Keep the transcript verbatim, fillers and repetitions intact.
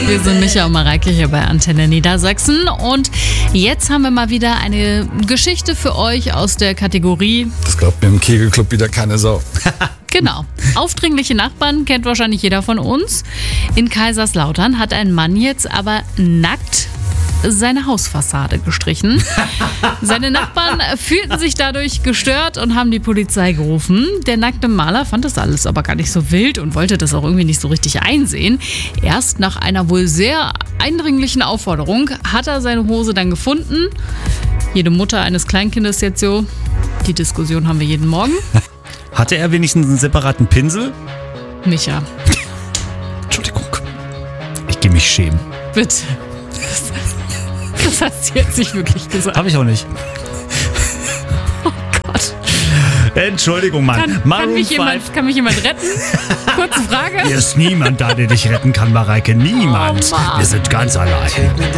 Wir sind Micha und Mareike hier bei Antenne Niedersachsen und jetzt haben wir mal wieder eine Geschichte für euch aus der Kategorie... Das glaubt mir im Kegelclub wieder keine Sau. Genau. Aufdringliche Nachbarn kennt wahrscheinlich jeder von uns. In Kaiserslautern hat ein Mann jetzt aber nackt seine Hausfassade gestrichen. Seine Nachbarn fühlten sich dadurch gestört und haben die Polizei gerufen. Der nackte Maler fand das alles aber gar nicht so wild und wollte das auch irgendwie nicht so richtig einsehen. Erst nach einer wohl sehr eindringlichen Aufforderung hat er seine Hose dann gefunden. Jede Mutter eines Kleinkindes jetzt so. Die Diskussion haben wir jeden Morgen. Hatte er wenigstens einen separaten Pinsel? Micha. Entschuldigung. Ich gehe mich schämen. Bitte. Das hast du jetzt nicht wirklich gesagt. Habe ich auch nicht. Oh Gott. Entschuldigung, Mann. Kann, kann, mich, jemand, kann mich jemand retten? Kurze Frage. Hier ist niemand da, der dich retten kann, Mareike. Niemand. Oh, wir sind ganz allein.